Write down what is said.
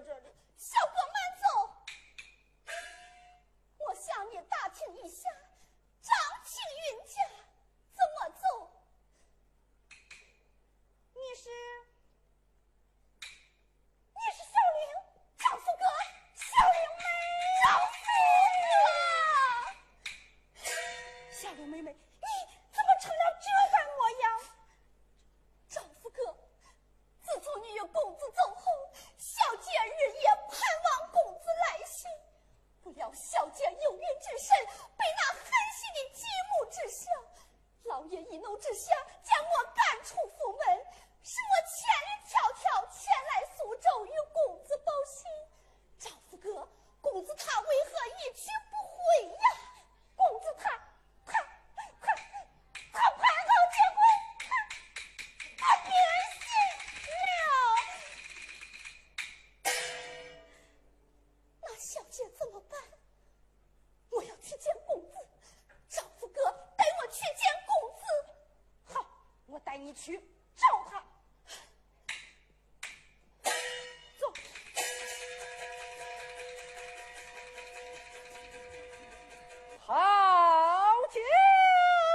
这里。小哥慢走，我向你打听一下，张庆云家怎么走？你是小玲，张富哥，小玲妹，小玲妹妹，你怎么成了这般模样？张富哥，自从你与公子走后，小姐日夜盼望公子来信，不料小姐有孕之身，被那狠心的继母知晓，老爷一怒之下将我赶出府门，使我千里迢迢前来苏州与公子报信。张富哥，公子他为何一去不回呀？公子他盼望结婚，他变心了。那小姐怎么办？我要去见公子。张富哥，带我去见公子。好，我带你去。